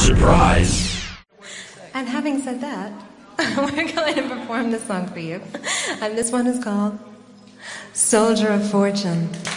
Surprise! And having said that, we're going to perform this song for you. And this one is called Soldier of Fortune.